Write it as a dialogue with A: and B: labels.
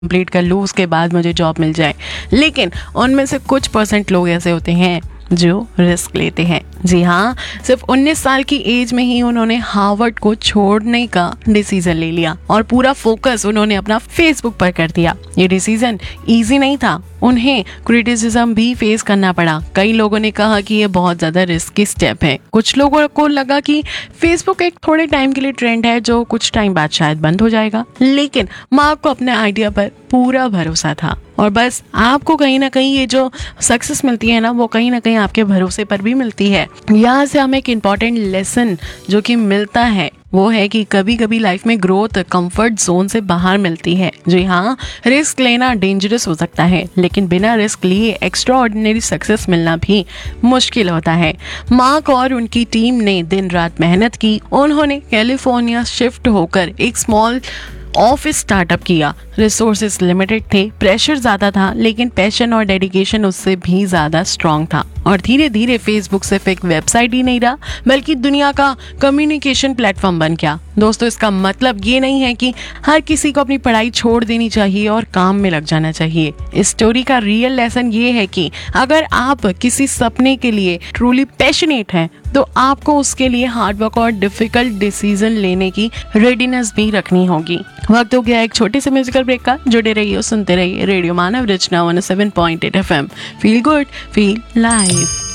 A: Complete कर लूँ, उसके बाद मुझे जॉब मिल जाए। लेकिन उनमें से कुछ % लोग ऐसे होते हैं जो रिस्क लेते हैं। जी हाँ, सिर्फ 19 साल की एज में ही उन्होंने हार्वर्ड को छोड़ने का डिसीजन ले लिया और पूरा फोकस उन्होंने अपना फेसबुक पर कर दिया। ये डिसीजन इजी नहीं था, उन्हें क्रिटिसिज्म भी फेस करना पड़ा। कई लोगों ने कहा कि ये बहुत ज्यादा रिस्की स्टेप है। कुछ लोगों को लगा कि फेसबुक एक थोड़े टाइम के लिए ट्रेंड है जो कुछ टाइम बाद शायद बंद हो जाएगा। लेकिन मार्क को अपने आइडिया पर पूरा भरोसा था और बस आपको कहीं ना कहीं ये जो सक्सेस मिलती है ना, वो कहीं ना कहीं आपके भरोसे पर भी मिलती है। यहाँ से हमें एक इम्पॉर्टेंट लेसन जो कि मिलता है वो है कि कभी कभी लाइफ में ग्रोथ कंफर्ट जोन से बाहर मिलती है। जी हाँ, रिस्क लेना डेंजरस हो सकता है, लेकिन बिना रिस्क लिए एक्स्ट्रा ऑर्डिनरी सक्सेस मिलना भी मुश्किल होता है। मार्क और उनकी टीम ने दिन रात मेहनत की। उन्होंने कैलिफोर्निया शिफ्ट होकर एक स्मॉल ऑफिस स्टार्टअप किया। रिसोर्सेज लिमिटेड थे, प्रेशर ज्यादा था, लेकिन पैशन और डेडिकेशन उससे भी ज्यादा स्ट्रांग था। और धीरे धीरे फेसबुक सिर्फ एक वेबसाइट ही नहीं रहा, बल्कि दुनिया का कम्युनिकेशन प्लेटफॉर्म बन गया। दोस्तों, इसका मतलब ये नहीं है कि हर किसी को अपनी पढ़ाई छोड़ देनी चाहिए और काम में लग जाना चाहिए। इस स्टोरी का रियल लेसन ये है कि अगर आप किसी सपने के लिए ट्रूली पैशनेट हैं तो आपको उसके लिए हार्डवर्क और डिफिकल्ट डिसीजन लेने की रेडीनेस भी रखनी होगी। वक्त हो गया एक छोटे से म्यूजिकल ब्रेक का। जुड़े रहिए, सुनते रहिए रेडियो मानव रचना 107.8 FM। Feel good, feel live.